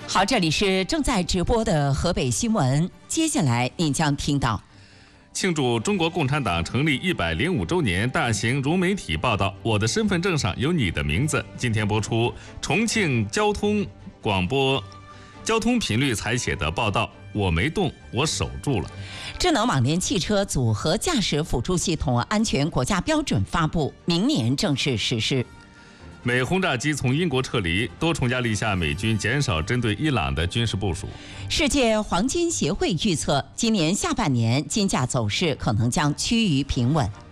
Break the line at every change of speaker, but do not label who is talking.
好，这里是正在直播的河北新闻，接下来您将听到。
庆祝中国共产党成立105周年大型融媒体报道《我的身份证上有你的名字》，今天播出重庆交通广播交通频率采写的报道，我没动，我守住了。
智能网联汽车组合驾驶辅助系统安全国家标准发布，明年正式实施。
美轰炸机从英国撤离，多重压力下，美军减少针对伊朗的军事部署。
世界黄金协会预测，今年下半年金价走势可能将趋于平稳。